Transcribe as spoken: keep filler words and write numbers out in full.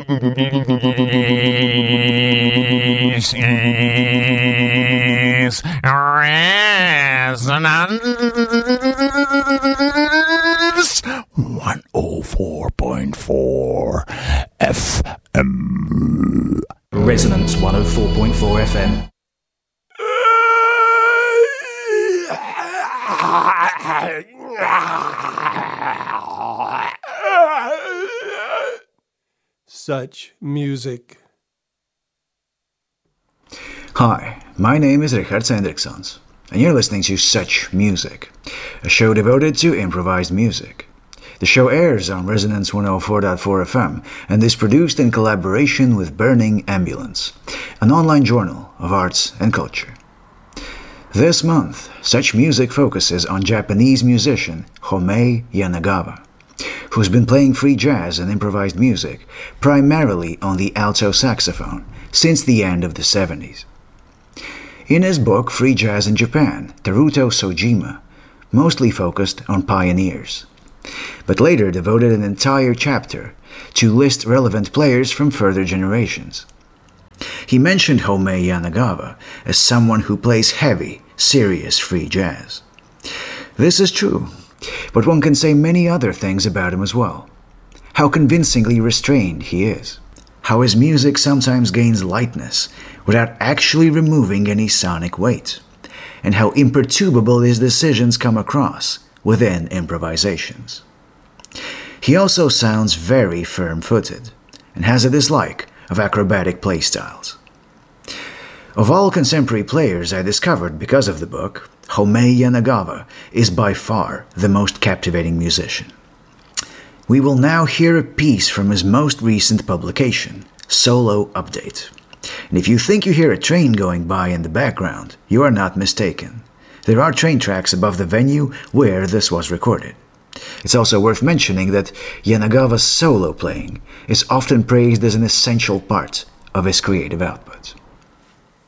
This is Resonance one oh four point four F M. Resonance one oh four point four F M. Such music. Hi, my name is Richard Hendriksons, and you're listening to Such Music, a show devoted to improvised music. The show airs on Resonance one oh four point four F M and is produced in collaboration with Burning Ambulance, an online journal of arts and culture. This month, Such Music focuses on Japanese musician Homei Yanagawa, who's been playing free jazz and improvised music primarily on the alto saxophone since the end of the seventies. In his book Free Jazz in Japan, Teruto Sojima mostly focused on pioneers, but later devoted an entire chapter to list relevant players from further generations. He mentioned Homei Yanagawa as someone who plays heavy, serious free jazz. This is true, but one can say many other things about him as well. How convincingly restrained he is. How his music sometimes gains lightness without actually removing any sonic weight. And how imperturbable his decisions come across within improvisations. He also sounds very firm-footed and has a dislike of acrobatic playstyles. Of all contemporary players I discovered because of the book, Homei Yanagawa is by far the most captivating musician. We will now hear a piece from his most recent publication, Solo Update. And if you think you hear a train going by in the background, you are not mistaken. There are train tracks above the venue where this was recorded. It's also worth mentioning that Yanagawa's solo playing is often praised as an essential part of his creative output.